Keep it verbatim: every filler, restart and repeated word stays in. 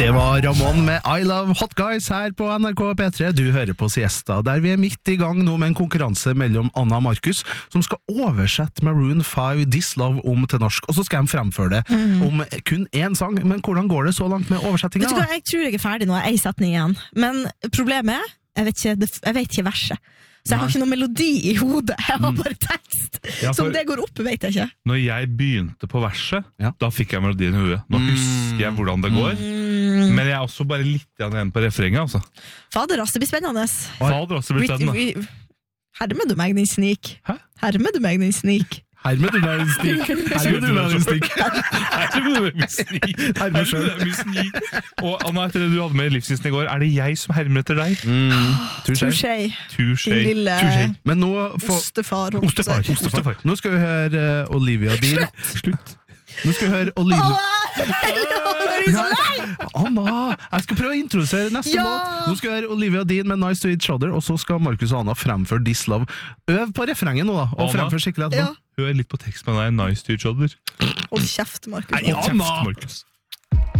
Det var Ramon med I Love Hot Guys her på N R K P tre. Du hører på Siesta, der vi er midt i gang nå med en konkurranse mellom Anna og Markus, som skal oversette Maroon five This Love om til norsk, og så skal de fremføre det mm. om kun én sang. Men hvordan går det så langt med oversettingen? Vet du hva, jeg tror jeg er ferdig nå, jeg setning igjen. Men problemet er, jeg vet ikke, jeg vet ikke verset. Så jeg har ikke noen melodi i hodet, jeg har bare tekst. Ja, så om det går opp, vet jeg ikke. Når jeg begynte på verset, ja. Da fikk jeg melodien i hodet. Nå husker jeg hvordan det går. Mm. Men jeg er også bare litt igjen på refrenget, altså. Fader, altså, det blir spennende. Fader, altså, det blir spennende. Hermed du meg, din snik. Hæ? Hermed du meg, din snik. Hermed du meg, din snik. Hermed du meg, din snik. Hermed du meg, din snik. Hermed du meg, din snik. Og Anna, etter det du hadde med i livsnisten i går, er det jeg som hermer etter deg? Mm. Touché. Touché. Din lille Men nå for... ostefar. Ostefar. Ostefar. Nå skal vi høre uh, Olivia Dean. Slutt. Nå skal vi høre Olivia... Anna, jeg skal prøve å introdusere neste ja! låt. Nå skal vi høre Olivia Dean med Nice to Each Other, og så skal Markus og Anna fremføre This Love. Øv på refrengen nå da, og fremføre skikkelig etterpå. Ja. Hør litt på tekst med deg, Nice to Each Other. Hold kjeft, Markus. Nei, Anna! Markus.